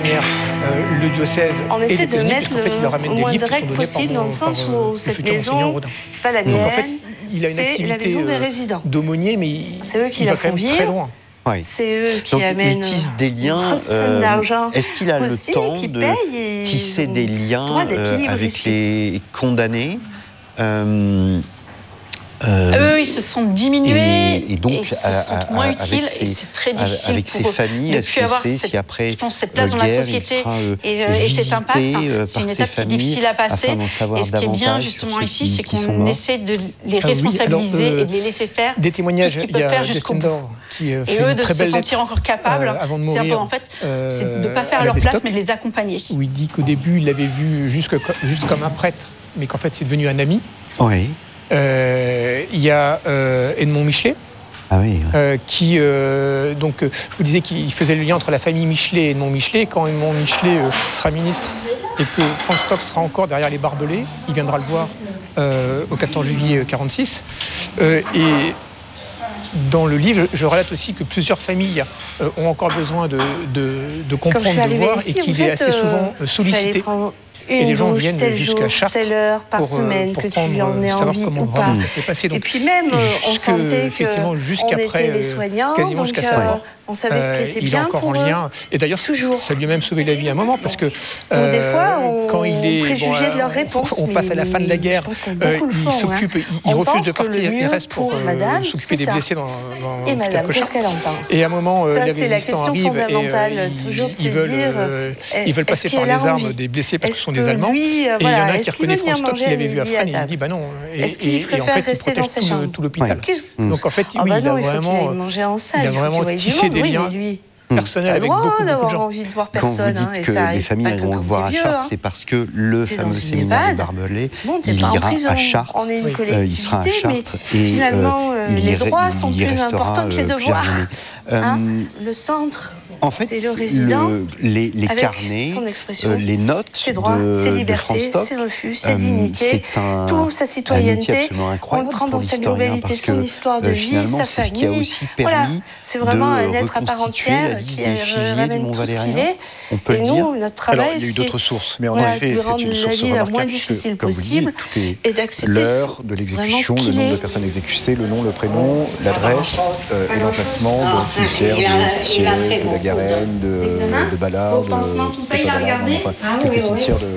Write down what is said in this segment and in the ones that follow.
manière le diocèse. On essaie de mettre le moins de règles possible dans le sens où cette maison, c'est pas la mienne, c'est la maison des résidents. D'aumônier, mais c'est eux qui la font vivre. Très loin. Oui. C'est eux qui donc, amènent il tisse des liens. Est-ce qu'il a le temps de tisser des liens avec les condamnés eux, ils se sont diminués et donc se sentent moins utiles et c'est très difficile avec pour ses familles. Est-ce qu'on sait si après cette place dans la société et cet impact, c'est une étape qui est difficile à passer. Et ce qui est bien justement ici, c'est qu'on essaie de les responsabiliser et de les laisser faire des témoignages. Tout ce qu'ils peuvent faire jusqu'au bout. Et eux de se sentir encore capables. C'est important en fait, c'est de ne pas faire à leur place, mais de les accompagner. Où il dit qu'au début, il l'avait vu juste comme un prêtre, mais qu'en fait, c'est devenu un ami. Oui. Il y a Edmond Michelet, qui, donc, je vous disais qu'il faisait le lien entre la famille Michelet et Edmond Michelet. Quand Edmond Michelet sera ministre et que Franz Stock sera encore derrière les barbelés, il viendra le voir au 14 juillet 1946. Et dans le livre, je relate aussi que plusieurs familles ont encore besoin de comprendre, de voir, et qu'il est assez souvent sollicité. Et les gens viennent jusqu'à Chartres telle heure par semaine pour que tu lui en aies envie ou pas. Et puis même, on sentait qu'on était les soignants, donc on savait ce qui était bien pour eux. Et d'ailleurs, ça lui a même sauvé la vie à un moment, parce que des fois, on préjugeait de leur réponse. On passe à la fin de la guerre, il s'occupe, il refuse de partir, il reste pour s'occuper des blessés dans et madame, qu'est-ce qu'elle en pense? Et à un moment, ça, c'est la question fondamentale, toujours de se dire, ils veulent passer par les armes des blessés parce que ce sont des Allemands. Et il y en a un qui reconnaît Franz Stock, qu'il avait vu à Fresnes, et il dit bah non. Est-ce qu'il préfère rester dans sa chambre? Tout l'hôpital. Donc en fait, il a vraiment tissé des liens personnels avec beaucoup de gens. D'avoir envie de voir personne. Quand vous dites que les familles vont le voir à Chartres, c'est parce que le fameux séminaire de Barbelés, il ira à Chartres. On est une collectivité, mais finalement, les droits sont plus importants que les devoirs. Le centre. En fait, c'est le résident les carnets, les notes, ses droits, ses libertés, ses refus, ses dignités, toute sa citoyenneté, on le prend dans sa globalité, son histoire de vie, sa famille. Voilà, c'est vraiment un être à part entière qui ramène tout ce qu'il est. Et nous, notre travail, il y a eu d'autres sources, mais en effet, de rendre la vie la moins difficile possible et d'accepter l'heure de l'exécution, le nombre de personnes exécutées, le nom, le prénom, l'adresse et l'emplacement dans le cimetière de Thiers, de la Garenne, de Ballard, quelques cimetières de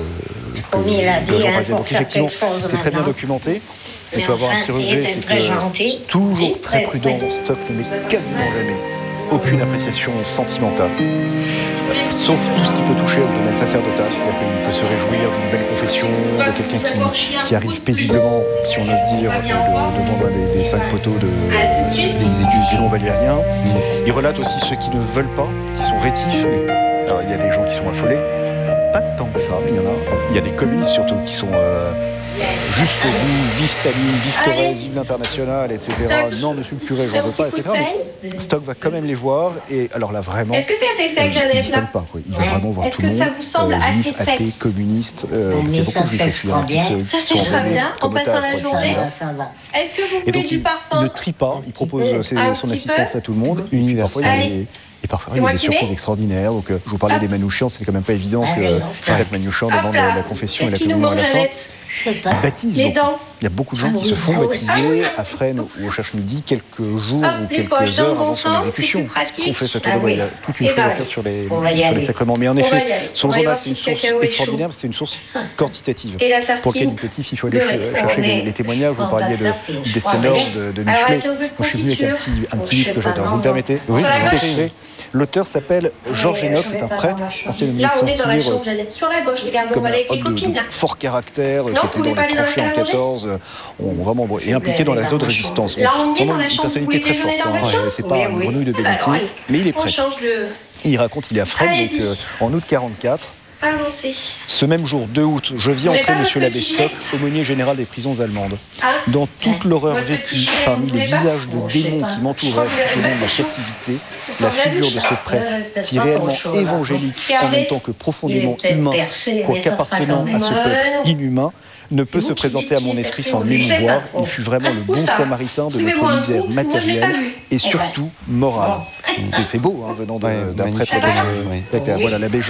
Jean. Donc effectivement, c'est très bien documenté. On peut avoir un petit regret, c'est que toujours très prudent, Stock ne met quasiment jamais aucune appréciation sentimentale. Sauf tout ce qui peut toucher au domaine sacerdotal, c'est-à-dire qu'il peut se réjouir d'une belle confession, de quelqu'un qui arrive paisiblement, si on ose dire, devant l'un des 5 poteaux des églises du Long Valérien. Il relate aussi ceux qui ne veulent pas, qui sont rétifs. Alors il y a des gens qui sont affolés, pas tant que ça, mais il y a des communistes surtout qui sont jusqu'au bout, vive Staline, vive Torres, vive l'Internationale, etc. Non, monsieur le curé, j'en veux pas, etc. Mais Stock va quand même les voir, et alors là, vraiment... Est-ce que c'est assez sec, la il ne pas, quoi. Il va vraiment voir tout le monde. Est-ce que ça vous semble assez sec? Athées, communistes, il y a beaucoup de juifs aussi. Ça séchera bien en passant la journée. Est-ce que vous voulez du parfum? Il ne trie pas, il propose son assistance à tout le monde, universel. Et parfois, il y a des surprises extraordinaires. Donc, je vous parlais des Manouchians, c'était quand même pas évident que chaque Manouchian demande la confession et la communion à la fin. Ils baptisent. Il y a beaucoup de gens qui se font baptiser à Fresnes ou au Cherche-Midi quelques jours ou quelques heures avant son exécution. On fait ça tout d'abord. Il y a toute une chose à faire sur les sacrements. Mais en effet, son journal, c'est une source extraordinaire, c'est une source quantitative. Pour le qualitatif, il faut aller chercher les témoignages. Vous parliez d'Estenor, de Michelet. Moi, je suis venu avec un petit livre que j'adore. Vous me permettez? Oui, tout à fait. L'auteur s'appelle Georges Enoch, c'est un prêtre, ancien médecin civil, comme de fort caractère, qui était dans les tranchées en 14, vraiment, et impliqué dans la zone de résistance. Vraiment une personnalité très forte, c'est pas une grenouille de bellité, mais il est prêtre. Il raconte, il est à Fresnes, donc en août 1944. Ce même jour, 2 août, je vis entrer monsieur l'abbé Stock, aumônier général des prisons allemandes. Dans toute l'horreur vécue, parmi les visages de démons qui m'entouraient tout au long de la captivité, la figure de ce prêtre, si réellement évangélique en même temps que profondément humain, quoique appartenant à ce peuple inhumain, ne peut se présenter à mon esprit sans l'émouvoir. Il fut vraiment le bon samaritain de notre misère matérielle et surtout morale. C'est beau, venant d'un prêtre. Voilà, l'abbé